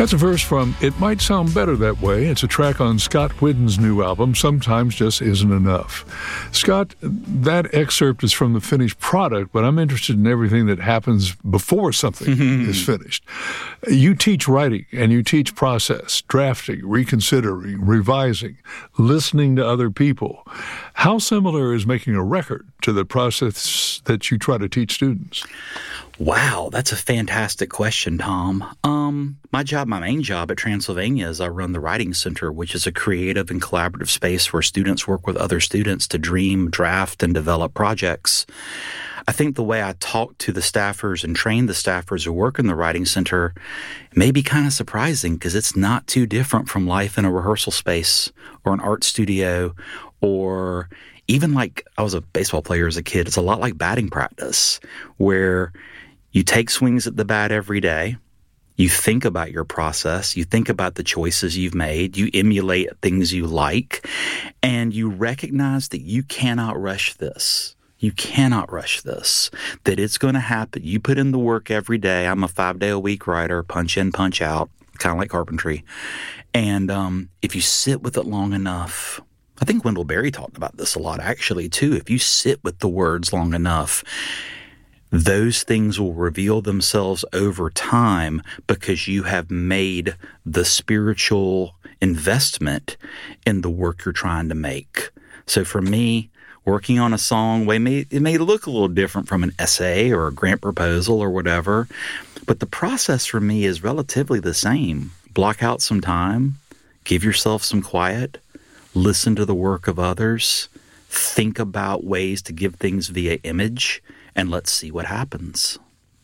That's a verse from It Might Sound Better That Way. It's a track on Scott Whitten's new album, Sometimes Just Isn't Enough. Scott, that excerpt is from the finished product, but I'm interested in everything that happens before something is finished. You teach writing and you teach process, drafting, reconsidering, revising, listening to other people. How similar is making a record to the process that you try to teach students? Wow, that's a fantastic question, Tom. My main job at Transylvania is I run the Writing Center, which is a creative and collaborative space where students work with other students to dream, draft, and develop projects. I think the way I talk to the staffers and train the staffers who work in the Writing Center may be kind of surprising because it's not too different from life in a rehearsal space or an art studio, or even like I was a baseball player as a kid. It's a lot like batting practice where you take swings at the bat every day. You think about your process. You think about the choices you've made. You emulate things you like. And you recognize that you cannot rush this. You cannot rush this. That it's going to happen. You put in the work every day. I'm a 5-day-a-week writer, punch in, punch out, kind of like carpentry. And if you sit with it long enough, I think Wendell Berry talked about this a lot actually too. If you sit with the words long enough, those things will reveal themselves over time because you have made the spiritual investment in the work you're trying to make. So for me, working on a song, it may look a little different from an essay or a grant proposal or whatever, but the process for me is relatively the same. Block out some time, give yourself some quiet, listen to the work of others, think about ways to give things via image, and let's see what happens.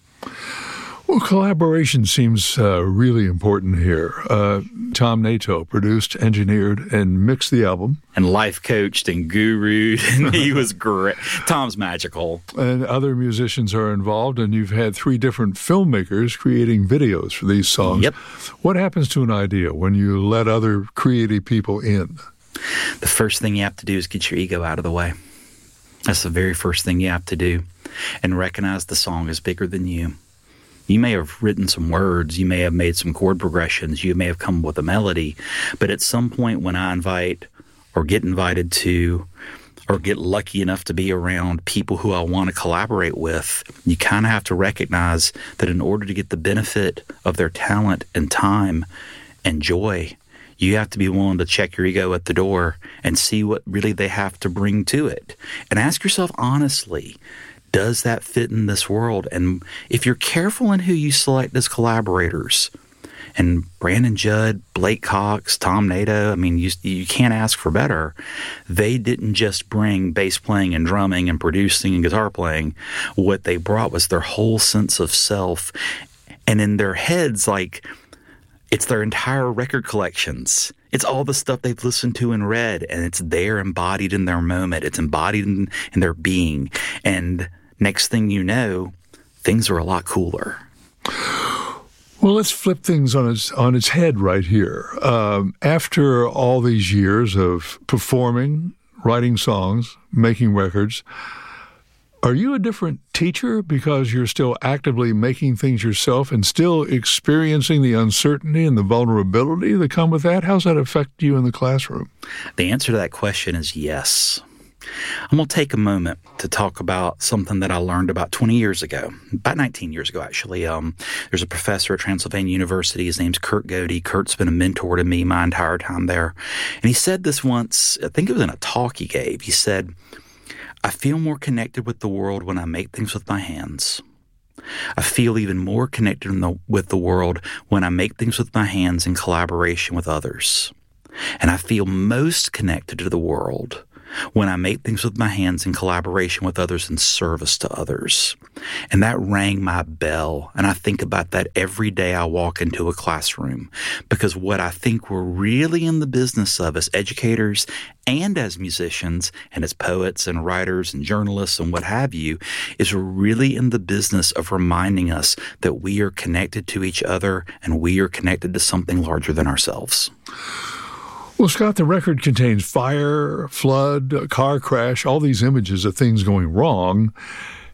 Well, collaboration seems really important here. Tom Nato produced, engineered, and mixed the album. And life coached and gurued, and he was great. Tom's magical. And other musicians are involved, and you've had 3 different filmmakers creating videos for these songs. Yep. What happens to an idea when you let other creative people in? The first thing you have to do is get your ego out of the way. That's the very first thing you have to do. And recognize the song is bigger than you. You may have written some words, you may have made some chord progressions, you may have come up with a melody, but at some point when I invite or get invited to or get lucky enough to be around people who I want to collaborate with, you kind of have to recognize that in order to get the benefit of their talent and time and joy, you have to be willing to check your ego at the door and see what really they have to bring to it. And ask yourself honestly, does that fit in this world? And if you're careful in who you select as collaborators, and Brandon Judd, Blake Cox, Tom Nato, I mean, you can't ask for better. They didn't just bring bass playing and drumming and producing and guitar playing. What they brought was their whole sense of self. And in their heads, like, it's their entire record collections. It's all the stuff they've listened to and read, and it's there embodied in their moment. It's embodied in their being. And next thing you know, things are a lot cooler. Well, let's flip things on its head right here. After all these years of performing, writing songs, making records, are you a different teacher because you're still actively making things yourself and still experiencing the uncertainty and the vulnerability that come with that? How's that affect you in the classroom? The answer to that question is yes. I'm going to take a moment to talk about something that I learned about 20 years ago, about 19 years ago, actually. There's a professor at Transylvania University. His name's Kurt Godey. Kurt's been a mentor to me my entire time there. And he said this once, I think it was in a talk he gave. He said, I feel more connected with the world when I make things with my hands. I feel even more connected with the world when I make things with my hands in collaboration with others. And I feel most connected to the world when I make things with my hands in collaboration with others and service to others. And that rang my bell. And I think about that every day I walk into a classroom, because what I think we're really in the business of as educators and as musicians and as poets and writers and journalists and what have you, is we're really in the business of reminding us that we are connected to each other and we are connected to something larger than ourselves. Well, Scott, the record contains fire, flood, a car crash, all these images of things going wrong.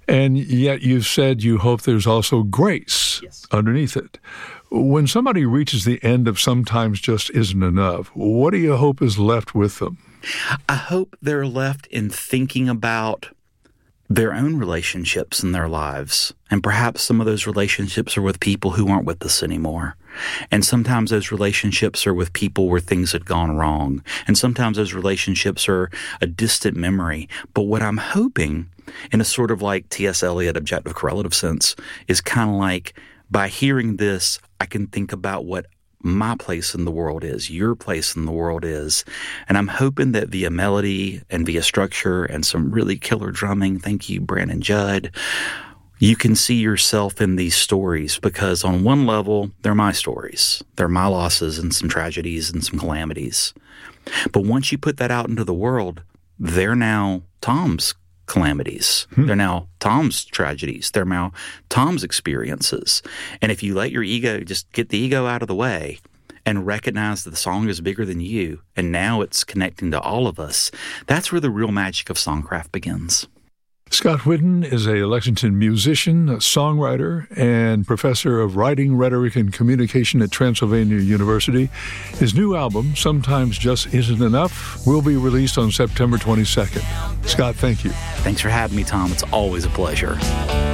And yet you've said you hope there's also grace underneath it. When somebody reaches the end of sometimes just isn't enough, what do you hope is left with them? I hope they're left in thinking about their own relationships in their lives. And perhaps some of those relationships are with people who aren't with us anymore. And sometimes those relationships are with people where things had gone wrong. And sometimes those relationships are a distant memory. But what I'm hoping, in a sort of like T.S. Eliot objective correlative sense, is kind of like, by hearing this, I can think about what my place in the world is, your place in the world is. And I'm hoping that via melody and via structure and some really killer drumming, thank you, Brandon Judd, you can see yourself in these stories, because on one level, they're my stories. They're my losses and some tragedies and some calamities. But once you put that out into the world, they're now Tom's calamities. They're now Tom's tragedies. They're now Tom's experiences. And if you let your ego, just get the ego out of the way and recognize that the song is bigger than you, and now it's connecting to all of us, that's where the real magic of songcraft begins. Scott Whitten is a Lexington musician, a songwriter, and professor of writing, rhetoric, and communication at Transylvania University. His new album, Sometimes Just Isn't Enough, will be released on September 22nd. Scott, thank you. Thanks for having me, Tom. It's always a pleasure.